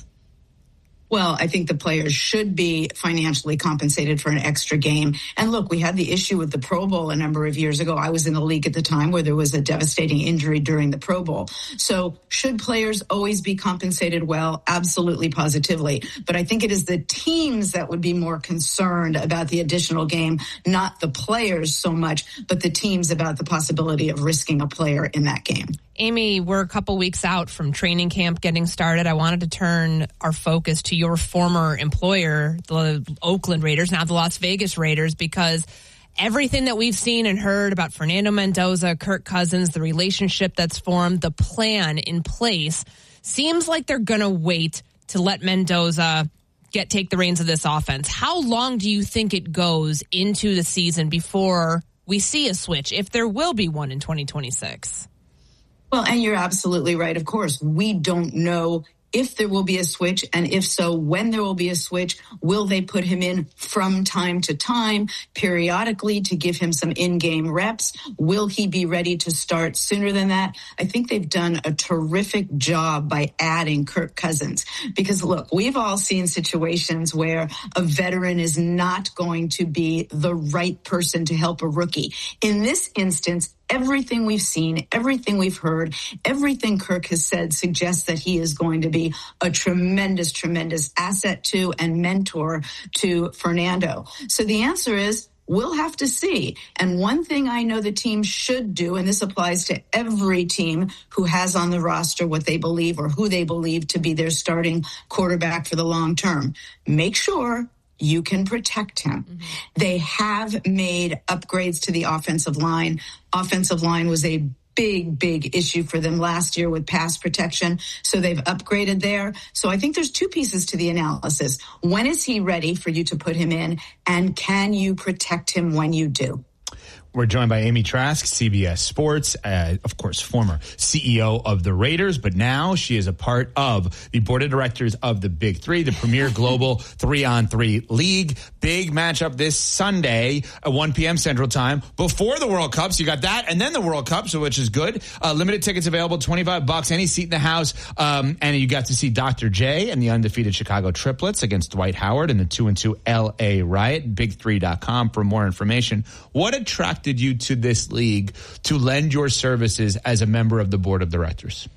Well, I think the players should be financially compensated for an extra game. And look, we had the issue with the Pro Bowl a number of years ago. I was in the league at the time where there was a devastating injury during the Pro Bowl. So should players always be compensated well? Absolutely, positively. But I think it is the teams that would be more concerned about the additional game, not the players so much, but the teams about the possibility of risking a player in that game. Amy, we're a couple weeks out from training camp getting started. I wanted to turn our focus to your former employer, the Oakland Raiders, now the Las Vegas Raiders, because everything that we've seen and heard about Fernando Mendoza, Kirk Cousins, the relationship that's formed, the plan in place, seems like they're going to wait to let Mendoza get take the reins of this offense. How long do you think it goes into the season before we see a switch, if there will be one in twenty twenty-six? Well, and you're absolutely right. Of course, we don't know if there will be a switch, and if so, when there will be a switch. Will they put him in from time to time, periodically, to give him some in-game reps? Will he be ready to start sooner than that? I think they've done a terrific job by adding Kirk Cousins. Because, look, we've all seen situations where a veteran is not going to be the right person to help a rookie. In this instance, everything we've seen, everything we've heard, everything Kirk has said suggests that he is going to be a tremendous, tremendous asset to and mentor to Fernando. So the answer is, we'll have to see. And one thing I know the team should do, and this applies to every team who has on the roster what they believe or who they believe to be their starting quarterback for the long term, make sure you can protect him. Mm-hmm. They have made upgrades to the offensive line. Offensive line was a big, big issue for them last year with pass protection. So they've upgraded there. So I think there's two pieces to the analysis. When is he ready for you to put him in? And can you protect him when you do? We're joined by Amy Trask, C B S Sports, uh, of course, former C E O of the Raiders, but now she is a part of the board of directors of the Big Three, the premier global three-on-three league. Big matchup this Sunday at one p.m. Central Time before the World Cup. So you got that and then the World Cup, so which is good. Uh, limited tickets available, twenty-five bucks, any seat in the house. Um, and you got to see Doctor J and the undefeated Chicago Triplets against Dwight Howard and the two and two L A Riot. big three dot com for more information. What attracted you to this league to lend your services as a member of the board of directors?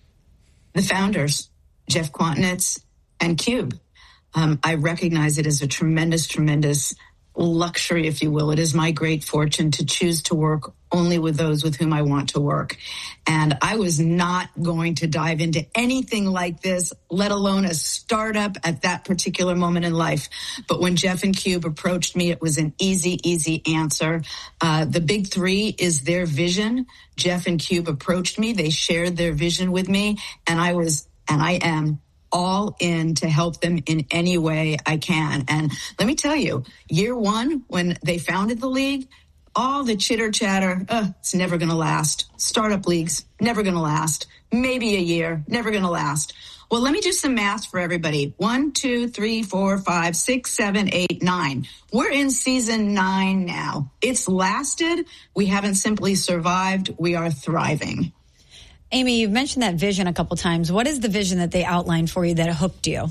The founders, Jeff Quantinitz and Cube. Um, I recognize it as a tremendous, tremendous luxury, if you will. It is my great fortune to choose to work only with those with whom I want to work. And I was not going to dive into anything like this, let alone a startup at that particular moment in life. But when Jeff and Cube approached me, it was an easy, easy answer. Uh, the Big Three is their vision. Jeff and Cube approached me. They shared their vision with me. And I was, and I am all in to help them in any way I can. And let me tell you, year one, when they founded the league, all the chitter chatter, uh, it's never going to last. Startup leagues, never going to last. Maybe a year, never going to last. Well, let me do some math for everybody. One, two, three, four, five, six, seven, eight, nine. We're in season nine now. It's lasted. We haven't simply survived. We are thriving. Amy, you've mentioned that vision a couple times. What is the vision that they outlined for you that hooked you?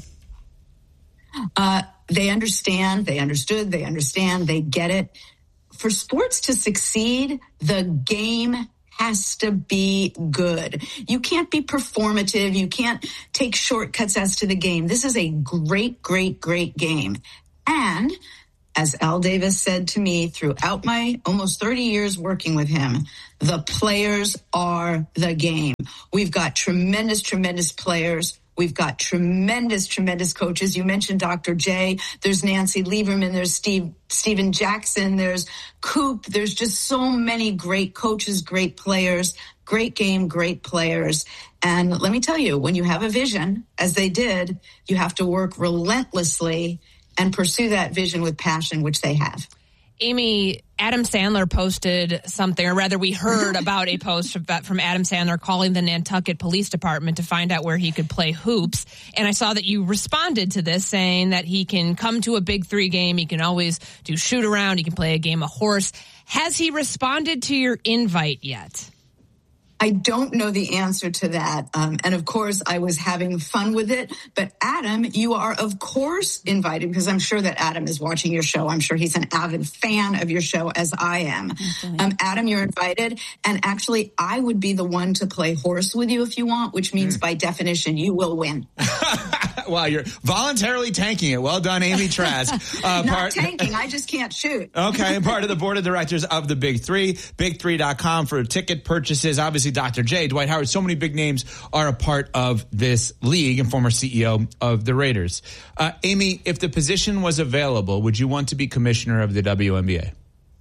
Uh, they understand, they understood, they understand, they get it. For sports to succeed, the game has to be good. You can't be performative. You can't take shortcuts as to the game. This is a great, great, great game. And as Al Davis said to me throughout my almost thirty years working with him, the players are the game. We've got tremendous, tremendous players. We've got tremendous, tremendous coaches. You mentioned Doctor J. There's Nancy Lieberman. There's Steve, Steven Jackson. There's Coop. There's just so many great coaches, great players, great game, great players. And let me tell you, when you have a vision, as they did, you have to work relentlessly and pursue that vision with passion, which they have. Amy, Adam Sandler posted something, or rather we heard about a post from Adam Sandler calling the Nantucket Police Department to find out where he could play hoops. And I saw that you responded to this saying that he can come to a Big Three game. He can always do shoot around. He can play a game of horse. Has he responded to your invite yet? I don't know the answer to that. Um, and of course, I was having fun with it. But Adam, you are, of course, invited, because I'm sure that Adam is watching your show. I'm sure he's an avid fan of your show, as I am. Um, Adam, you're invited. And actually, I would be the one to play horse with you if you want, which means mm. by definition, you will win. Wow, you're voluntarily tanking it. Well done, Amy Trask. Uh, Not part- tanking. I just can't shoot. Okay, and part of the board of directors of the Big Three, big three dot com for ticket purchases. Obviously, Doctor J, Dwight Howard, so many big names are a part of this league and former C E O of the Raiders. Uh, Amy, if the position was available, would you want to be commissioner of the W N B A?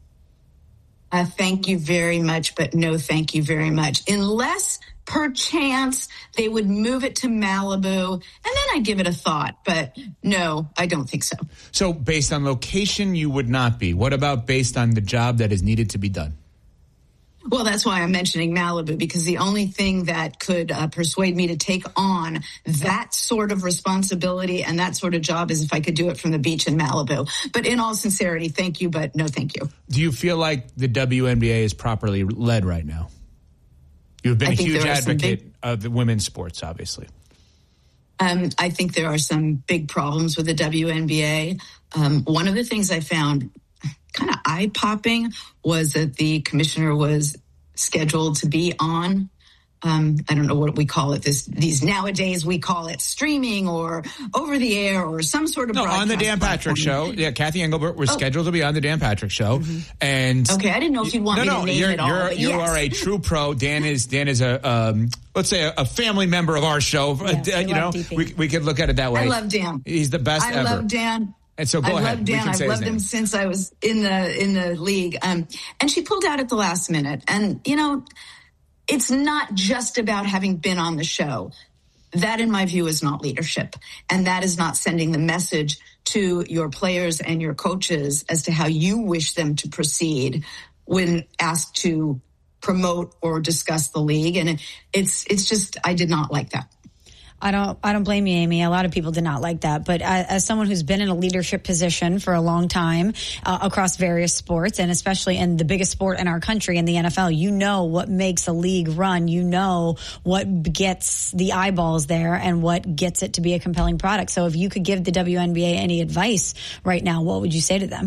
Uh, thank you very much, but no thank you very much. Unless, perchance, they would move it to Malibu, and then I'd give it a thought. But no, I don't think so. So based on location, you would not be. What about based on the job that is needed to be done? Well, that's why I'm mentioning Malibu, because the only thing that could uh, persuade me to take on that sort of responsibility and that sort of job is if I could do it from the beach in Malibu. But in all sincerity, thank you, but no thank you. Do you feel like the W N B A is properly led right now? You've been I a think huge advocate big, of the women's sports, obviously. Um, I think there are some big problems with the W N B A. Um, one of the things I found kind of eye-popping was that the commissioner was scheduled to be on, um, I don't know what we call it, this these nowadays we call it streaming or over the air or some sort of no, broadcast on the Dan Patrick platform. Show. Yeah, Kathy Engelbert was oh. scheduled to be on the Dan Patrick Show. Mm-hmm. And okay, I didn't know if you'd want no, me no, to name you're, it all, you're, but you yes. are a true pro. Dan is Dan is a um, let's say a, a family member of our show. Yeah, uh, you know, D P. we we could look at it that way. I love Dan. He's the best I ever. love Dan. And so go I ahead. love Dan. I've loved him since I was in the in the league. Um, and she pulled out at the last minute. And, you know, it's not just about having been on the show. That, in my view, is not leadership. And that is not sending the message to your players and your coaches as to how you wish them to proceed when asked to promote or discuss the league. And it's it's just, I did not like that. I don't I don't blame you, Amy. A lot of people did not like that. But as, as someone who's been in a leadership position for a long time uh, across various sports, and especially in the biggest sport in our country, in the N F L, you know what makes a league run. You know what gets the eyeballs there and what gets it to be a compelling product. So if you could give the W N B A any advice right now, what would you say to them?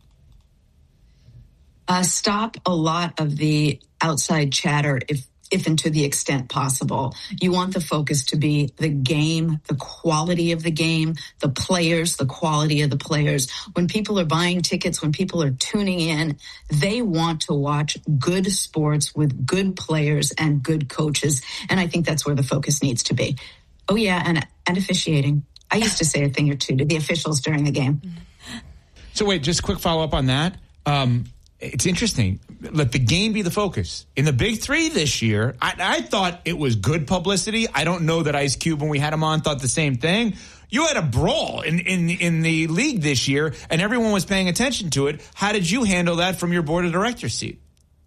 Uh, stop a lot of the outside chatter if if and to the extent possible. You want the focus to be the game, the quality of the game, the players, the quality of the players. When people are buying tickets, when people are tuning in, they want to watch good sports with good players and good coaches. And I think that's where the focus needs to be. Oh, yeah, and, and officiating. I used to say a thing or two to the officials during the game. So wait, just quick follow-up on that. Um, it's interesting. Let the game be the focus. In the big three this year, I, I thought it was good publicity. I don't know that Ice Cube, when we had him on, thought the same thing. You had a brawl in, in, in the league this year, and everyone was paying attention to it. How did you handle that from your board of directors seat?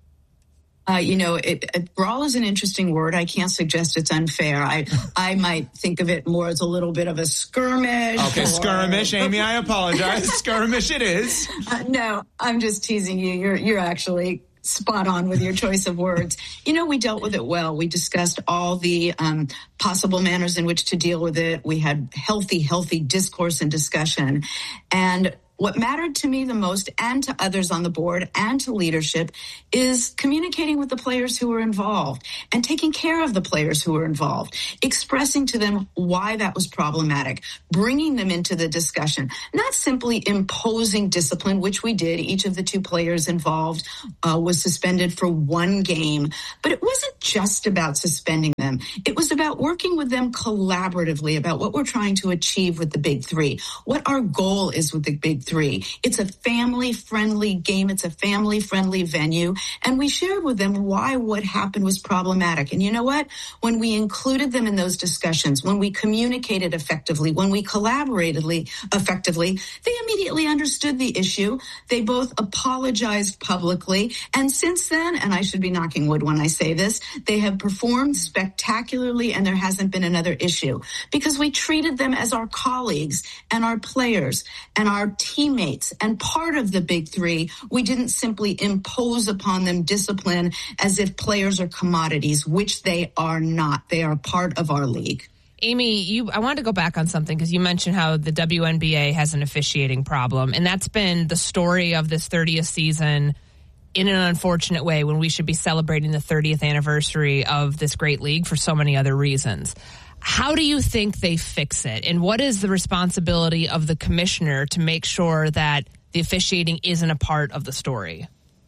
Uh, you know, it, it, brawl is an interesting word. I can't suggest it's unfair. I I might think of it more as a little bit of a skirmish. Okay, or, skirmish, Amy. I apologize. Skirmish, it is. Uh, no, I'm just teasing you. You're you're actually spot on with your choice of words. You know, we dealt with it well. We discussed all the um, possible manners in which to deal with it. We had healthy, healthy discourse and discussion, and what mattered to me the most, and to others on the board and to leadership, is communicating with the players who were involved and taking care of the players who were involved, expressing to them why that was problematic, bringing them into the discussion, not simply imposing discipline, which we did. Each of the two players involved uh, was suspended for one game, but it wasn't just about suspending them. It was about working with them collaboratively about what we're trying to achieve with the Big Three, what our goal is with the Big Three. It's a family-friendly game. It's a family-friendly venue. And we shared with them why what happened was problematic. And you know what? When we included them in those discussions, when we communicated effectively, when we collaborated effectively, they immediately understood the issue. They both apologized publicly. And since then, and I should be knocking wood when I say this, they have performed spectacularly, and there hasn't been another issue because we treated them as our colleagues and our players and our team teammates and part of the Big Three. We didn't simply impose upon them discipline as if players are commodities, which they are not. They are part of our league. Amy, you, I wanted to go back on something because you mentioned how the W N B A has an officiating problem, and that's been the story of this thirtieth season in an unfortunate way when we should be celebrating the thirtieth anniversary of this great league for so many other reasons. How do you think they fix it? And what is the responsibility of the commissioner to make sure that the officiating isn't a part of the story?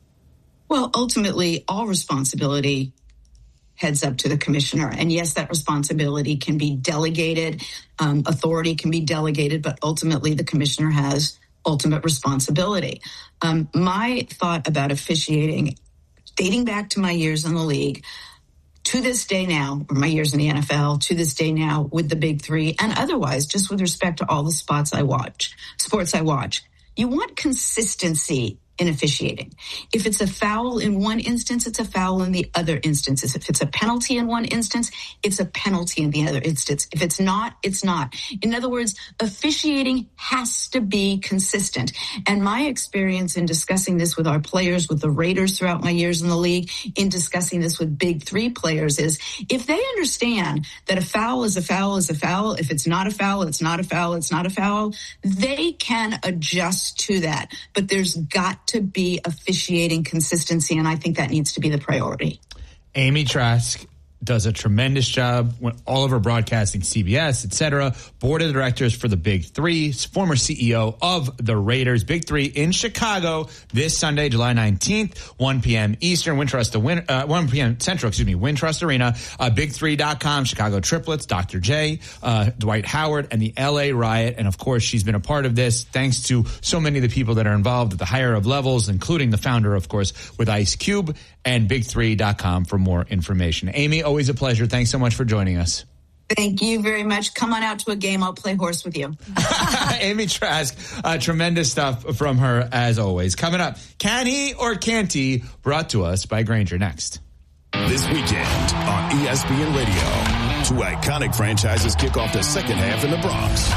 Well, ultimately, all responsibility heads up to the commissioner. And yes, that responsibility can be delegated. Um, authority can be delegated, but ultimately the commissioner has ultimate responsibility. Um, my thought about officiating, dating back to my years in the league, to this day now, or my years in the N F L, to this day now with the Big Three, and otherwise, just with respect to all the spots I watch, sports I watch, you want consistency in officiating. If it's a foul in one instance, it's a foul in the other instances. If it's a penalty in one instance, it's a penalty in the other instance. If it's not, it's not. In other words, officiating has to be consistent. And my experience in discussing this with our players, with the Raiders throughout my years in the league, in discussing this with Big Three players is if they understand that a foul is a foul is a foul, if it's not a foul, it's not a foul, it's not a foul, they can adjust to that. But there's got to be officiating consistency, and I think that needs to be the priority. Amy Trask does a tremendous job when all of her broadcasting, C B S, et cetera. Board of directors for the Big Three, former C E O of the Raiders. Big Three in Chicago this Sunday, July nineteenth, one p.m. Eastern, Wintrust, Win, uh, one p.m. Central, excuse me, Wintrust Arena, uh, big three dot com, Chicago Triplets, Doctor J, uh, Dwight Howard, and the L A Riot. And of course, she's been a part of this thanks to so many of the people that are involved at the higher of levels, including the founder, of course, with Ice Cube, and big three dot com for more information. Amy, always a pleasure. Thanks so much for joining us. Thank you very much. Come on out to a game. I'll play horse with you. Amy Trask, uh, tremendous stuff from her as always. Coming up, Can He or Can't He? Brought to us by Grainger next. This weekend on E S P N Radio, two iconic franchises kick off the second half in the Bronx.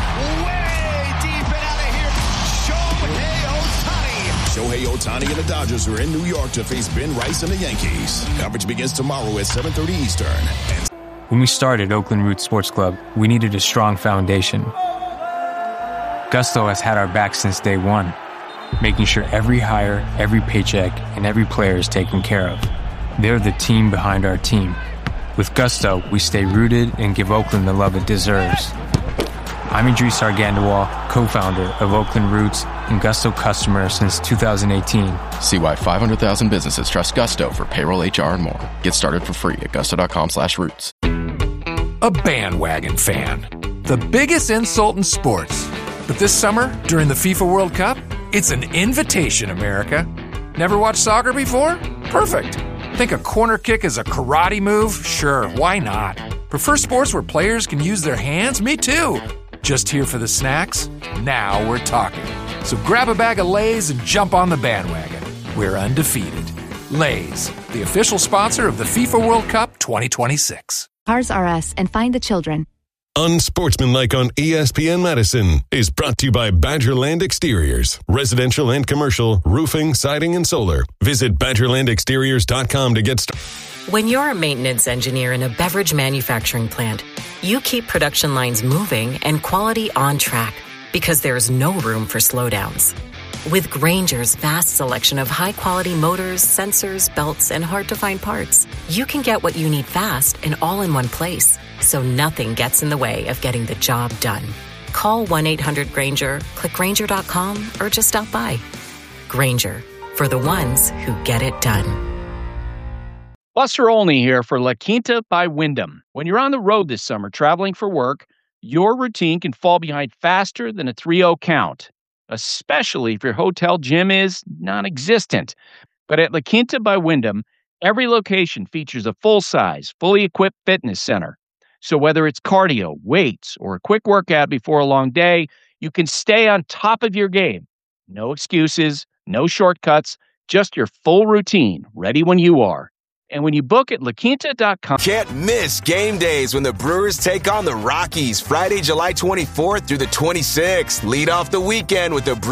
Shohei Ohtani and the Dodgers are in New York to face Ben Rice and the Yankees. Coverage begins tomorrow at seven thirty Eastern. And when we started Oakland Roots Sports Club, we needed a strong foundation. Gusto has had our back since day one, making sure every hire, every paycheck, and every player is taken care of. They're the team behind our team. With Gusto, we stay rooted and give Oakland the love it deserves. I'm Idris Argandawal, co-founder of Oakland Roots and Gusto customer since two thousand eighteen. See why five hundred thousand businesses trust Gusto for payroll, H R, and more. Get started for free at gusto.com slash roots. A bandwagon fan. The biggest insult in sports. But this summer, during the FIFA World Cup, it's an invitation, America. Never watched soccer before? Perfect. Think a corner kick is a karate move? Sure, why not? Prefer sports where players can use their hands? Me too. Just here for the snacks? Now we're talking. So grab a bag of Lay's and jump on the bandwagon. We're undefeated. Lay's, the official sponsor of the FIFA World Cup twenty twenty-six. Cars R Us and Find the Children. Unsportsmanlike on E S P N Madison is brought to you by Badgerland Exteriors. Residential and commercial, roofing, siding, and solar. Visit badgerland exteriors dot com to get started. When you're a maintenance engineer in a beverage manufacturing plant, you keep production lines moving and quality on track because there's no room for slowdowns. With Grainger's vast selection of high-quality motors, sensors, belts, and hard-to-find parts, you can get what you need fast and all in one place, so nothing gets in the way of getting the job done. Call one eight hundred Grainger, click Grainger dot com, or just stop by. Grainger, for the ones who get it done. Buster Olney here for La Quinta by Wyndham. When you're on the road this summer traveling for work, your routine can fall behind faster than a three oh count, especially if your hotel gym is non-existent. But at La Quinta by Wyndham, every location features a full-size, fully equipped fitness center. So whether it's cardio, weights, or a quick workout before a long day, you can stay on top of your game. No excuses, no shortcuts, just your full routine, ready when you are. And when you book at la quinta dot com. Can't miss game days when the Brewers take on the Rockies Friday, July twenty-fourth through the twenty-sixth. Lead off the weekend with the